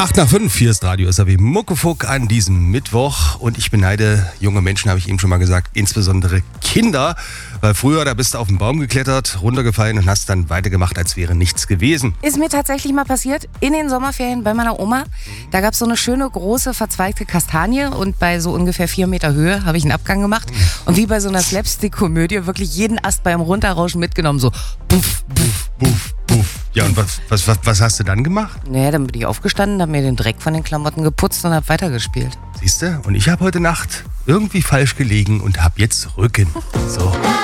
8 nach 5, hier ist Radio SAW Muckefuck an diesem Mittwoch und ich beneide junge Menschen, habe ich eben schon mal gesagt, insbesondere Kinder, weil früher, da bist du auf den Baum geklettert, runtergefallen und hast dann weitergemacht, als wäre nichts gewesen. Ist mir tatsächlich mal passiert, in den Sommerferien bei meiner Oma. Da gab es so eine schöne, große, verzweigte Kastanie und bei so ungefähr 4 Meter Höhe habe ich einen Abgang gemacht. Und wie bei so einer Slapstick-Komödie wirklich jeden Ast beim Runterrauschen mitgenommen, so puff, puff. Buff, buff. Ja, und was hast du dann gemacht? Naja, dann bin ich aufgestanden, habe mir den Dreck von den Klamotten geputzt und habe weitergespielt. Siehst du? Und ich habe heute Nacht irgendwie falsch gelegen und habe jetzt Rücken. So.